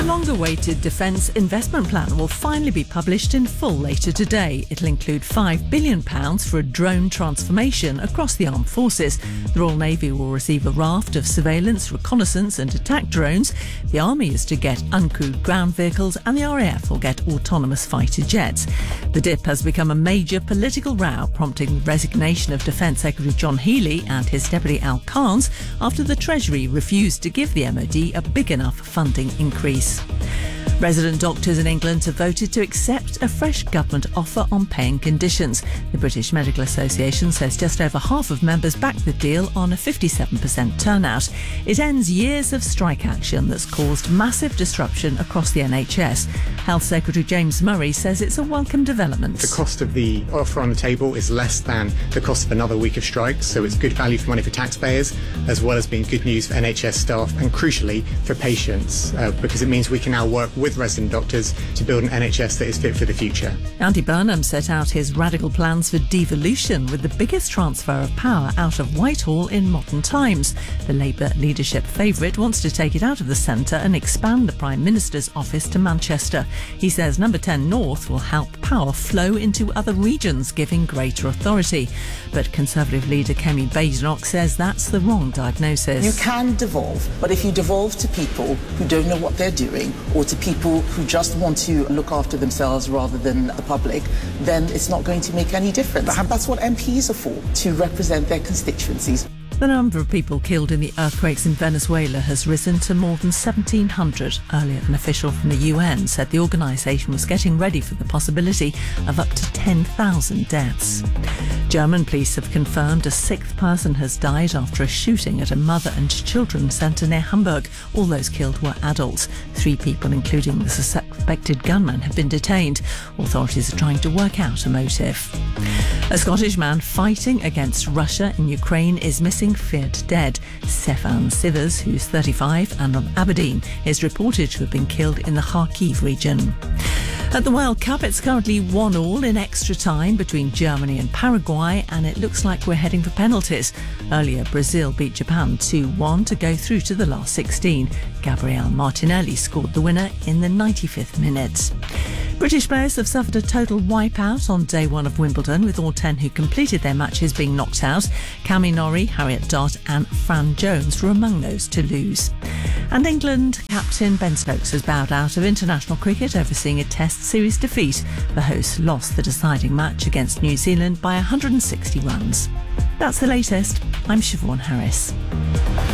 long-awaited Defence Investment Plan will finally be published in full later today. It'll include £5 billion for a drone transformation across the armed forces. The Royal Navy will receive a raft of surveillance, reconnaissance and attack drones. The Army is to get uncrewed ground vehicles and the RAF will get autonomous fighter jets. The DIP has become a major political row, prompting the resignation of Defence Secretary John Healey and his Deputy Al Carnes after the Treasury refused to give the MOD a big enough funding increase. Resident doctors in England have voted to accept a fresh government offer on paying conditions. The British Medical Association says just over half of members backed the deal on a 57% turnout. It ends years of strike action that's caused massive disruption across the NHS. Health Secretary James Murray says it's a welcome development. The cost of the offer on the table is less than the cost of another week of strikes, so it's good value for money for taxpayers, as well as being good news for NHS staff and, crucially, for patients, because it means we can now work with resident doctors to build an NHS that is fit for the future. Andy Burnham set out his radical plans for devolution with the biggest transfer of power out of Whitehall in modern times. The Labour leadership favourite wants to take it out of the centre and expand the Prime Minister's office to Manchester. He says Number 10 North will help power flow into other regions, giving greater authority. But Conservative leader Kemi Badenoch says that's the wrong diagnosis. You can devolve, but if you devolve to people who don't know what they're doing or to people who just want to look after themselves rather than the public, then it's not going to make any difference. That's what MPs are for, to represent their constituencies. The number of people killed in the earthquakes in Venezuela has risen to more than 1,700. Earlier, an official from the UN said the organisation was getting ready for the possibility of up to 10,000 deaths. German police have confirmed a sixth person has died after a shooting at a mother and children centre near Hamburg. All those killed were adults. 3 people, including the suspected gunman, have been detained. Authorities are trying to work out a motive. A Scottish man fighting against Russia in Ukraine is missing, feared dead. Stefan Sivers, who's 35 and of Aberdeen, is reported to have been killed in the Kharkiv region. At the World Cup, it's currently 1-1 in extra time between Germany and Paraguay, and it looks like we're heading for penalties. Earlier, Brazil beat Japan 2-1 to go through to the last 16. Gabriel Martinelli scored the winner in the 95th minute. British players have suffered a total wipeout on day 1 of Wimbledon, with all 10 who completed their matches being knocked out. Cami Norrie, Harriet Dart and Fran Jones were among those to lose. And England captain Ben Stokes has bowed out of international cricket, overseeing a Test series defeat. The hosts lost the deciding match against New Zealand by 160 runs. That's the latest. I'm Siobhan Harris.